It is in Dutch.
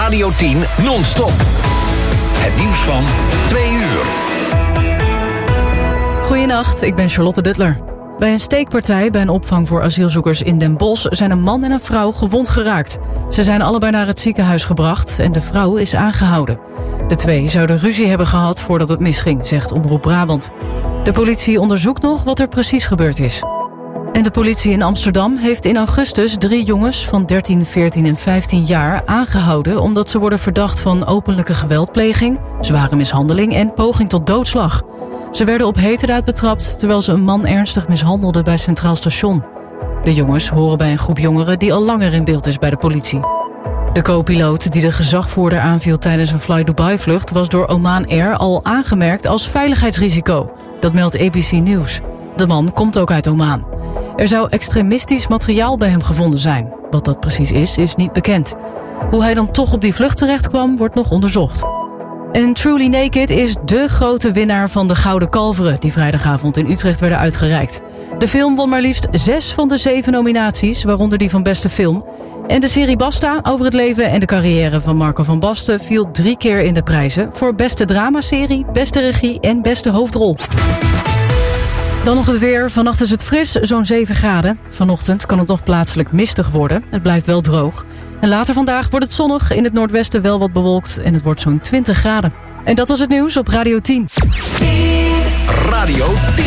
Radio 10 non-stop. Het nieuws van 2 uur. Goedenacht, ik ben Charlotte Duttler. Bij een steekpartij bij een opvang voor asielzoekers in Den Bosch zijn een man en een vrouw gewond geraakt. Ze zijn allebei naar het ziekenhuis gebracht en de vrouw is aangehouden. De twee zouden ruzie hebben gehad voordat het misging, zegt Omroep Brabant. De politie onderzoekt nog wat er precies gebeurd is. En de politie in Amsterdam heeft in augustus 3 jongens van 13, 14 en 15 jaar aangehouden omdat ze worden verdacht van openlijke geweldpleging, zware mishandeling en poging tot doodslag. Ze werden op heterdaad betrapt terwijl ze een man ernstig mishandelden bij Centraal Station. De jongens horen bij een groep jongeren die al langer in beeld is bij de politie. De co-piloot die de gezagvoerder aanviel tijdens een Fly Dubai-vlucht was door Oman Air al aangemerkt als veiligheidsrisico. Dat meldt ABC News. De man komt ook uit Oman. Er zou extremistisch materiaal bij hem gevonden zijn. Wat dat precies is niet bekend. Hoe hij dan toch op die vlucht terecht kwam, wordt nog onderzocht. En Truly Naked is dé grote winnaar van de Gouden Kalveren die vrijdagavond in Utrecht werden uitgereikt. De film won maar liefst 6 van de 7 nominaties, waaronder die van beste film. En de serie Basta over het leven en de carrière van Marco van Basten viel 3 keer in de prijzen voor beste dramaserie, beste regie en beste hoofdrol. Dan nog het weer. Vannacht is het fris, zo'n 7 graden. Vanochtend kan het nog plaatselijk mistig worden. Het blijft wel droog. En later vandaag wordt het zonnig, in het noordwesten wel wat bewolkt en het wordt zo'n 20 graden. En dat was het nieuws op Radio 10. Radio 10.